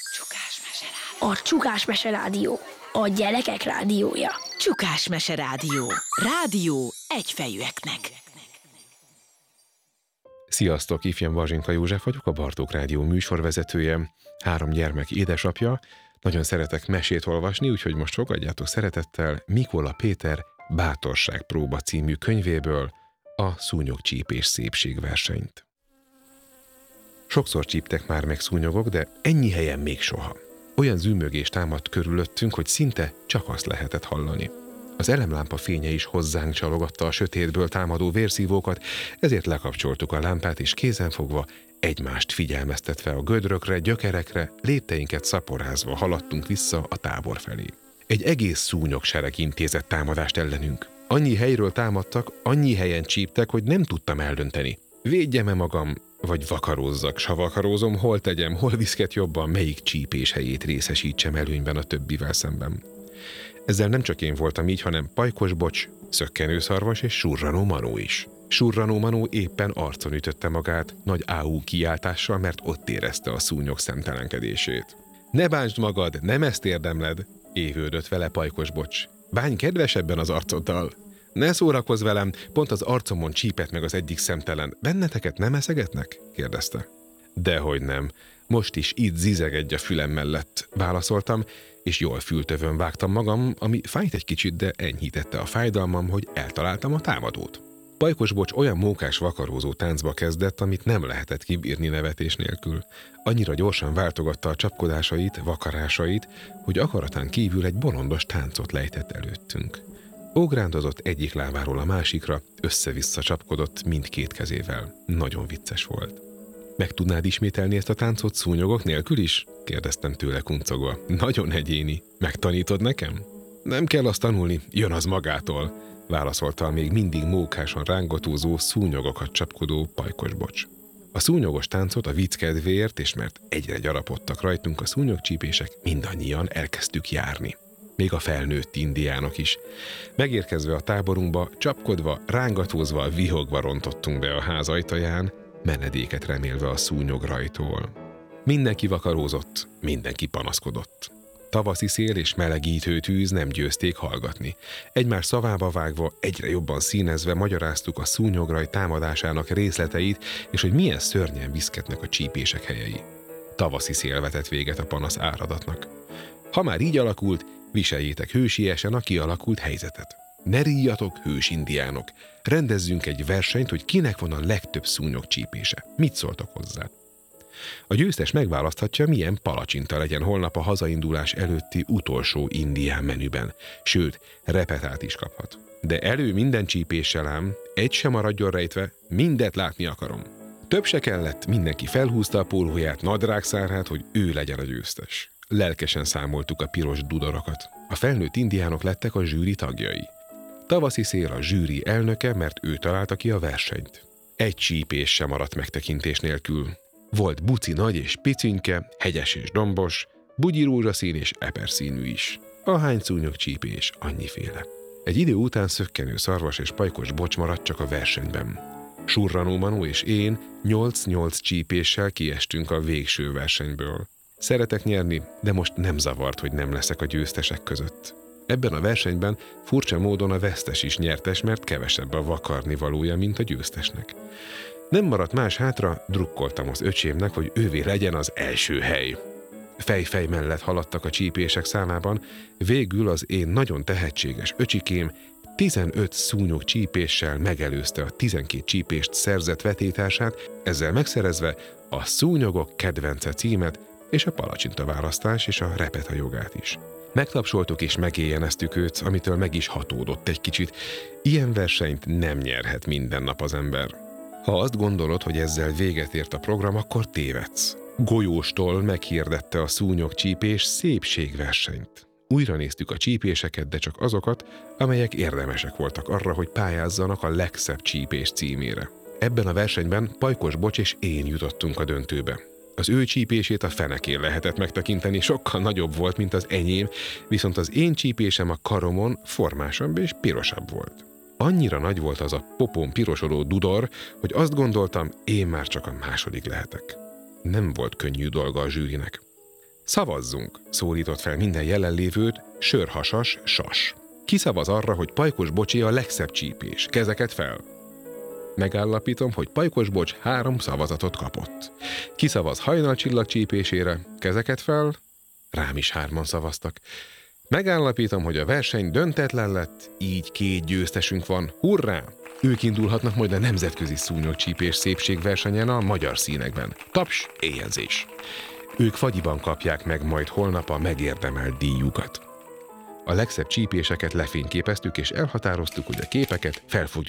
A Csukás Mese Rádió. A gyerekek rádiója. Csukás Mese Rádió. Rádió egyfejűeknek. Sziasztok, ifjam Bazsinka József vagyok, a Bartók Rádió műsorvezetője, 3 gyermek édesapja. Nagyon szeretek mesét olvasni, úgyhogy most fogadjátok szeretettel Mikola Péter Bátorságpróba című könyvéből a szúnyogcsípés szépségversenyt. Sokszor csíptek már meg szúnyogok, de ennyi helyen még soha. Olyan zümmögés támadt körülöttünk, hogy szinte csak azt lehetett hallani. Az elemlámpa fénye is hozzánk csalogatta a sötétből támadó vérszívókat, ezért lekapcsoltuk a lámpát, és kézenfogva, egymást figyelmeztetve a gödrökre, gyökerekre, lépteinket szaporázva haladtunk vissza a tábor felé. Egy egész szúnyogsereg intézett támadást ellenünk. Annyi helyről támadtak, annyi helyen csíptek, hogy nem tudtam eldönteni. Védjem-e magam, vagy vakarózzak, s ha vakarózom, hol tegyem, hol viszket jobban, melyik csípés helyét részesítsem előnyben a többivel szemben. Ezzel nem csak én voltam így, hanem Pajkos Bocs, Szökkenőszarvas és Surranó Manó is. Surranó Manó éppen arcon ütötte magát, nagy áú kiáltással, mert ott érezte a szúnyog szemtelenkedését. Ne bántsd magad, nem ezt érdemled, évődött vele Pajkos Bocs. Bánj kedvesebben az arcoddal. Ne szórakozz velem, pont az arcomon csípett meg az egyik szemtelen. Benneteket nem eszegetnek? Kérdezte. Dehogy nem. Most is itt zizegedj a fülem mellett, válaszoltam, és jól fültövön vágtam magam, ami fájt egy kicsit, de enyhítette a fájdalmam, hogy eltaláltam a támadót. Pajkos Bocs olyan mókás vakarózó táncba kezdett, amit nem lehetett kibírni nevetés nélkül. Annyira gyorsan váltogatta a csapkodásait, vakarásait, hogy akaratán kívül egy bolondos táncot lejtett előttünk. Ógrándozott egyik lábáról a másikra, össze-vissza csapkodott mindkét kezével. Nagyon vicces volt. Meg tudnád ismételni ezt a táncot szúnyogok nélkül is? Kérdeztem tőle kuncogva. Nagyon egyéni. Megtanítod nekem? Nem kell azt tanulni, jön az magától, válaszolta a még mindig mókásan rángatózó, szúnyogokat csapkodó Pajkos Bocs. A szúnyogos táncot a vicc kedvéért, és mert egyre gyarapodtak rajtunk a szúnyogcsípések, mindannyian elkezdtük járni. Még a felnőtt indiánok is. Megérkezve a táborunkba, csapkodva, rángatózva, vihogva rontottunk be a ház ajtaján, menedéket remélve a szúnyograjtól. Mindenki vakarózott, mindenki panaszkodott. Tavaszi szél és melegítő tűz nem győzték hallgatni. Egymás szavába vágva, egyre jobban színezve magyaráztuk a szúnyograj támadásának részleteit, és hogy milyen szörnyen viszketnek a csípések helyei. Tavaszi szél vetett véget a panasz áradatnak. Ha már így alakult, viseljétek hősiesen a kialakult helyzetet. Ne ríjatok, hős indiánok! Rendezzünk egy versenyt, hogy kinek van a legtöbb szúnyogcsípése. Mit szóltok hozzá? A győztes megválaszthatja, milyen palacsinta legyen holnap a hazaindulás előtti utolsó indián menüben. Sőt, repetát is kaphat. De elő minden csípéssel ám, egy sem maradjon rejtve, mindet látni akarom. Több se kellett, mindenki felhúzta a pólóját, nadrágszárát, hogy ő legyen a győztes. Lelkesen számoltuk a piros dudorokat. A felnőtt indiánok lettek a zsűri tagjai. Tavaszi szél a zsűri elnöke, mert ő találta ki a versenyt. Egy csípés sem maradt megtekintés nélkül. Volt buci nagy és picinke, hegyes és dombos, bugyi rózsaszín és eperszínű is. Ahány szúnyogcsípés, annyiféle. Egy idő után Szökkenőszarvas és Pajkos Bocs maradt csak a versenyben. Surranó Manó és én 8-8 csípéssel kiestünk a végső versenyből. Szeretek nyerni, de most nem zavart, hogy nem leszek a győztesek között. Ebben a versenyben furcsa módon a vesztes is nyertes, mert kevesebb a vakarni valója, mint a győztesnek. Nem maradt más hátra, drukkoltam az öcsémnek, hogy ővé legyen az első hely. Fej-fej mellett haladtak a csípések számában, végül az én nagyon tehetséges öcsikém 15 szúnyog csípéssel megelőzte a 12 csípést szerzett vetétársát, ezzel megszerezve a szúnyogok kedvence címet, és a palacsinta választás és a repeta jogát is. Megtapsoltuk és megéjjeneztük őt, amitől meg is hatódott egy kicsit. Ilyen versenyt nem nyerhet minden nap az ember. Ha azt gondolod, hogy ezzel véget ért a program, akkor tévedsz. Golyóstól meghirdette a szúnyogcsípés szépségversenyt. Újra néztük a csípéseket, de csak azokat, amelyek érdemesek voltak arra, hogy pályázzanak a legszebb csípés címére. Ebben a versenyben Pajkos Bocs és én jutottunk a döntőbe. Az ő csípését a fenekén lehetett megtekinteni, sokkal nagyobb volt, mint az enyém, viszont az én csípésem a karomon formásabb és pirosabb volt. Annyira nagy volt az a popón pirosodó dudor, hogy azt gondoltam, én már csak a második lehetek. Nem volt könnyű dolga a zsűrinek. Szavazzunk, szólított fel minden jelenlévőt Sörhasas Sas. Ki szavaz arra, hogy Pajkos Bocsé a legszebb csípés? Kezeket fel! Megállapítom, hogy Pajkos Bocs 3 szavazatot kapott. Ki szavaz Hajnalcsillag csípésére? Kezeket fel! Rám is 3-an szavaztak. Megállapítom, hogy a verseny döntetlen lett, így 2 győztesünk van. Hurrá! Ők indulhatnak majd a nemzetközi szúnyogcsípés szépségversenyen a magyar színekben. Taps, éjjelzés! Ők fagyiban kapják meg majd holnap a megérdemelt díjukat. A legszebb csípéseket lefényképeztük és elhatároztuk, hogy a képeket fel fogjuk